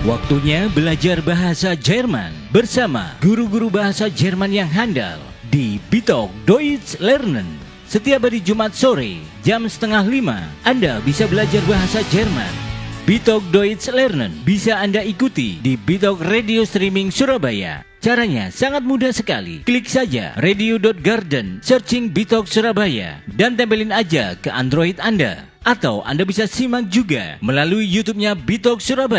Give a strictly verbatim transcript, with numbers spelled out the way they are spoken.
Waktunya belajar bahasa Jerman bersama guru-guru bahasa Jerman yang handal di Bitalk Deutsch Lernen. Setiap hari Jumat sore jam setengah lima Anda bisa belajar bahasa Jerman. Bitalk Deutsch Lernen bisa Anda ikuti di Bitalk Radio Streaming Surabaya. Caranya sangat mudah sekali. Klik saja radio dot garden, searching Bitalk Surabaya, dan tempelin aja ke Android Anda. Atau Anda bisa simak juga melalui YouTube-nya Bitalk Surabaya.